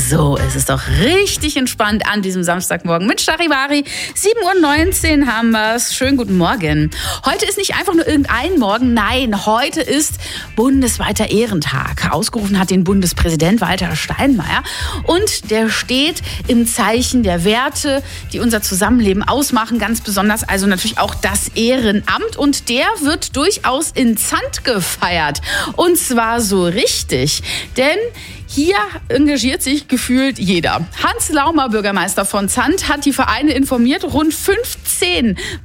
So, es ist doch richtig entspannt an diesem Samstagmorgen mit Charivari. 7:19 Uhr haben wir's. Schönen guten Morgen. Heute ist nicht einfach nur irgendein Morgen, nein, heute ist bundesweiter Ehrentag. Ausgerufen hat den Bundespräsident Walter Steinmeier und der steht im Zeichen der Werte, die unser Zusammenleben ausmachen, ganz besonders also natürlich auch das Ehrenamt und der wird durchaus in Zandt gefeiert und zwar so richtig, denn hier engagiert sich gefühlt jeder. Hans Laumer, Bürgermeister von Zandt, hat die Vereine informiert. Rund 15